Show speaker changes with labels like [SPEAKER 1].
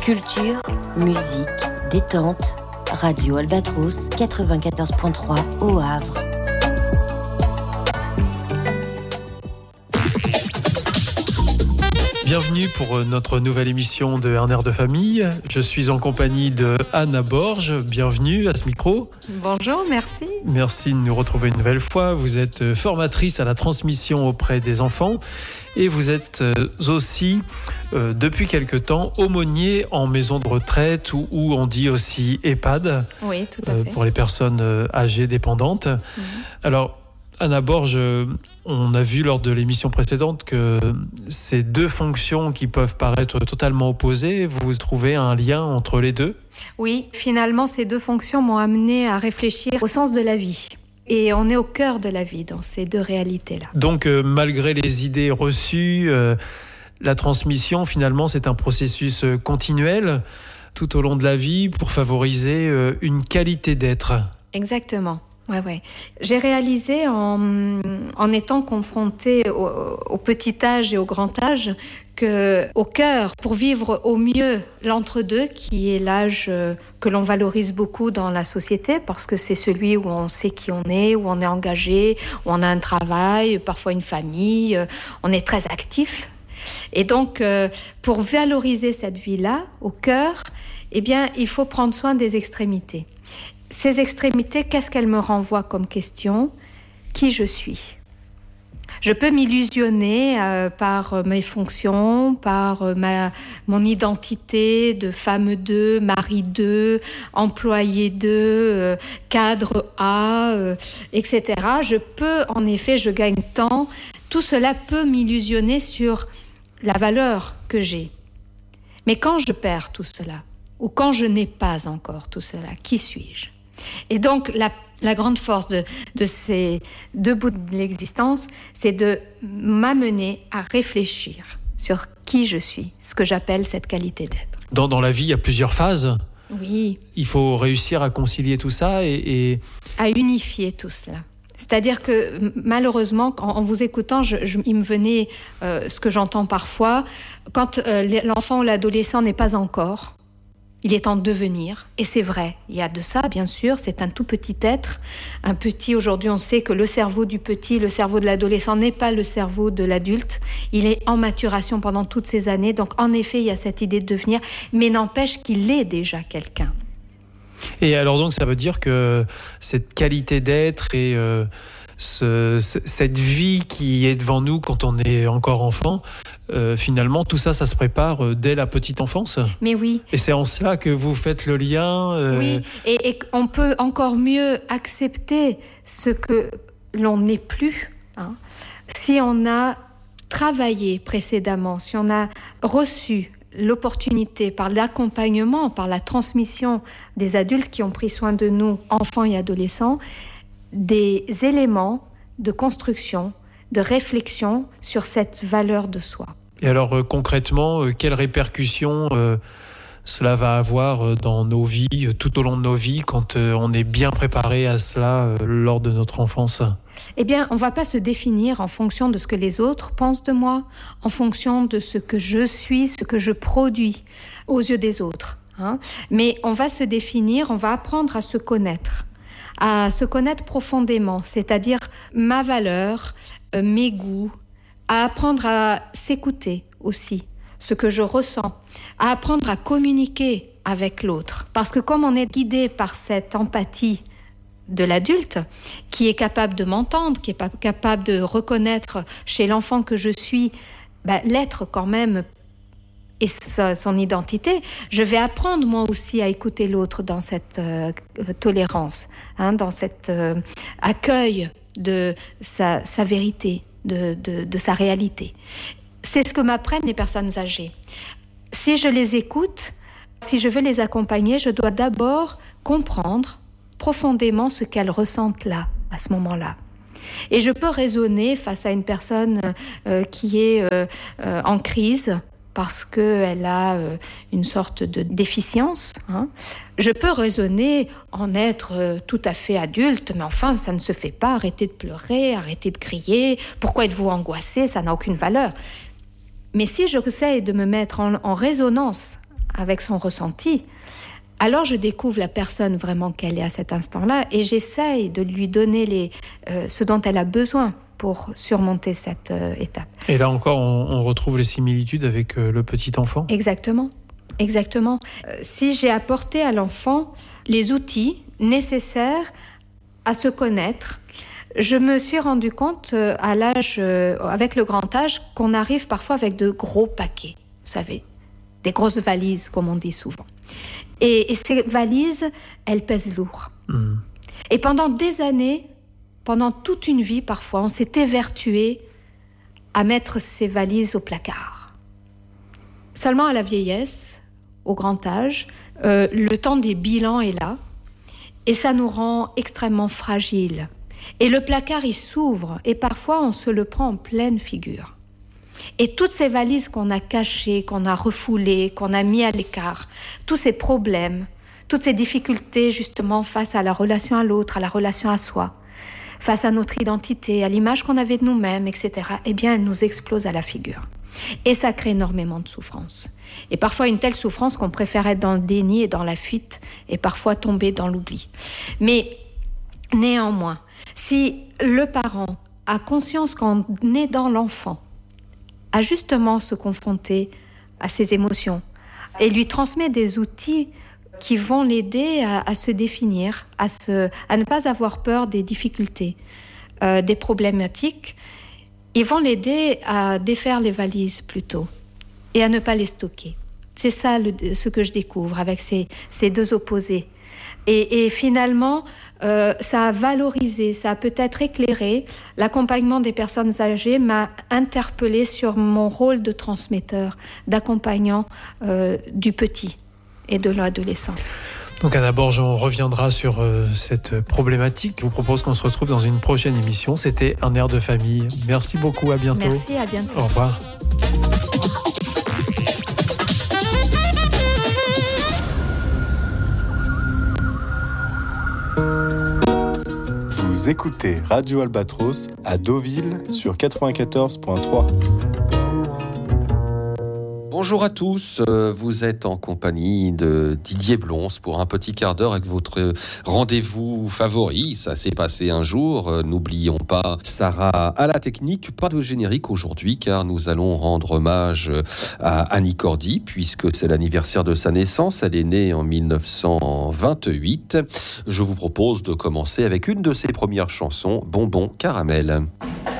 [SPEAKER 1] Culture, musique, détente, Radio Albatros 94.3 au Havre.
[SPEAKER 2] Bienvenue pour notre nouvelle émission de Un air de famille. Je suis en compagnie de Anna Borge. Bienvenue à ce micro.
[SPEAKER 3] Bonjour, merci.
[SPEAKER 2] Merci de nous retrouver une nouvelle fois. Vous êtes formatrice à la transmission auprès des enfants et vous êtes aussi, depuis quelque temps, aumônier en maison de retraite ou on dit aussi EHPAD.
[SPEAKER 3] Oui, tout à fait.
[SPEAKER 2] Pour les personnes âgées dépendantes. Alors, Anna Borge, on a vu lors de l'émission précédente que ces deux fonctions qui peuvent paraître totalement opposées, vous trouvez un lien entre les deux ?
[SPEAKER 3] Oui, finalement, ces deux fonctions m'ont amené à réfléchir au sens de la vie. Et on est au cœur de la vie dans ces deux réalités-là.
[SPEAKER 2] Donc, malgré les idées reçues, la transmission, finalement, c'est un processus continuel tout au long de la vie pour favoriser une qualité d'être.
[SPEAKER 3] Exactement. Ouais. J'ai réalisé en étant confrontée au petit âge et au grand âge qu'au cœur, pour vivre au mieux l'entre-deux, qui est l'âge que l'on valorise beaucoup dans la société, parce que c'est celui où on sait qui on est, où on est engagé, où on a un travail, parfois une famille, on est très actif. Et donc, pour valoriser cette vie-là, au cœur, eh bien, il faut prendre soin des extrémités. Ces extrémités, qu'est-ce qu'elles me renvoient comme question ? Qui je suis ? Je peux m'illusionner par mes fonctions, par mon identité de femme 2, mari 2, employé 2, cadre A, etc. Je peux, en effet, je gagne temps. Tout cela peut m'illusionner sur la valeur que j'ai. Mais quand je perds tout cela, ou quand je n'ai pas encore tout cela, qui suis-je ? Et donc, la grande force de ces deux bouts de l'existence, c'est de m'amener à réfléchir sur qui je suis, ce que j'appelle cette qualité d'être.
[SPEAKER 2] Dans la vie, il y a plusieurs phases.
[SPEAKER 3] Oui.
[SPEAKER 2] Il faut réussir à concilier tout ça et...
[SPEAKER 3] à unifier tout cela. C'est-à-dire que malheureusement, en vous écoutant, il me venait ce que j'entends parfois, quand l'enfant ou l'adolescent n'est pas encore... Il est en devenir, et c'est vrai, il y a de ça, bien sûr, c'est un tout petit être. Un petit, aujourd'hui, on sait que le cerveau du petit, le cerveau de l'adolescent n'est pas le cerveau de l'adulte. Il est en maturation pendant toutes ces années, donc en effet, il y a cette idée de devenir, mais n'empêche qu'il est déjà quelqu'un.
[SPEAKER 2] Et alors donc, ça veut dire que cette qualité d'être et cette vie qui est devant nous quand on est encore enfant, finalement, tout ça, ça se prépare dès la petite enfance.
[SPEAKER 3] Mais oui.
[SPEAKER 2] Et c'est en cela que vous faites le lien.
[SPEAKER 3] Oui, et on peut encore mieux accepter ce que l'on n'est plus, si on a travaillé précédemment, si on a reçu l'opportunité par l'accompagnement, par la transmission des adultes qui ont pris soin de nous, enfants et adolescents, des éléments de construction, de réflexion sur cette valeur de soi.
[SPEAKER 2] Et alors concrètement, quelles répercussions cela va avoir dans nos vies, tout au long de nos vies, quand on est bien préparé à cela lors de notre enfance ?
[SPEAKER 3] Eh bien, on ne va pas se définir en fonction de ce que les autres pensent de moi, en fonction de ce que je suis, ce que je produis aux yeux des autres. Mais on va se définir, on va apprendre à se connaître profondément, c'est-à-dire ma valeur, mes goûts, à apprendre à s'écouter aussi, ce que je ressens, à apprendre à communiquer avec l'autre. Parce que comme on est guidé par cette empathie de l'adulte, qui est capable de m'entendre, qui est capable de reconnaître chez l'enfant que je suis, l'être quand même et son identité, je vais apprendre moi aussi à écouter l'autre dans cette tolérance, dans cet accueil de sa vérité, de sa réalité. C'est ce que m'apprennent les personnes âgées. Si je les écoute, si je veux les accompagner, je dois d'abord comprendre profondément ce qu'elles ressentent là, à ce moment-là. Et je peux raisonner face à une personne qui est en crise, parce qu'elle a une sorte de déficience. Je peux raisonner en être tout à fait adulte, mais enfin, ça ne se fait pas. Arrêtez de pleurer, arrêtez de crier. Pourquoi êtes-vous angoissé ? Ça n'a aucune valeur. Mais si j'essaie de me mettre en résonance avec son ressenti, alors je découvre la personne vraiment qu'elle est à cet instant-là et j'essaye de lui donner ce dont elle a besoin pour surmonter cette étape.
[SPEAKER 2] Et là encore, on retrouve les similitudes avec le petit enfant.
[SPEAKER 3] Exactement. Si j'ai apporté à l'enfant les outils nécessaires à se connaître, je me suis rendu compte à l'âge, avec le grand âge, qu'on arrive parfois avec de gros paquets, vous savez, des grosses valises, comme on dit souvent. Et ces valises, elles pèsent lourd. Et pendant des années, pendant toute une vie parfois, on s'est évertué à mettre ces valises au placard. Seulement à la vieillesse, au grand âge, le temps des bilans est là et ça nous rend extrêmement fragiles. Et le placard, il s'ouvre et parfois on se le prend en pleine figure. Et toutes ces valises qu'on a cachées, qu'on a refoulées, qu'on a mis à l'écart, tous ces problèmes, toutes ces difficultés justement face à la relation à l'autre, à la relation à soi, face à notre identité, à l'image qu'on avait de nous-mêmes, etc., eh bien, elles nous explosent à la figure. Et ça crée énormément de souffrance. Et parfois une telle souffrance qu'on préfère être dans le déni et dans la fuite et parfois tomber dans l'oubli. Mais néanmoins, si le parent a conscience qu'en aidant l'enfant à justement se confronter à ses émotions et lui transmet des outils qui vont l'aider à se définir, à ne pas avoir peur des difficultés, des problématiques, ils vont l'aider à défaire les valises plutôt et à ne pas les stocker. C'est ça ce que je découvre avec ces deux opposés. Et finalement, ça a valorisé, ça a peut-être éclairé. L'accompagnement des personnes âgées m'a interpellée sur mon rôle de transmetteur, d'accompagnant du petit et de l'adolescent.
[SPEAKER 2] Donc Anna Borge, on reviendra sur cette problématique. Je vous propose qu'on se retrouve dans une prochaine émission. C'était Un air de famille. Merci beaucoup, à bientôt.
[SPEAKER 3] Merci, à bientôt.
[SPEAKER 2] Au revoir.
[SPEAKER 4] Vous écoutez Radio Albatros à Deauville sur 94.3.
[SPEAKER 5] Bonjour à tous, vous êtes en compagnie de Didier Blons pour un petit quart d'heure avec votre rendez-vous favori. Ça s'est passé un jour, n'oublions pas Sarah à la technique. Pas de générique aujourd'hui car nous allons rendre hommage à Annie Cordy puisque c'est l'anniversaire de sa naissance. Elle est née en 1928. Je vous propose de commencer avec une de ses premières chansons, Bonbon Caramel.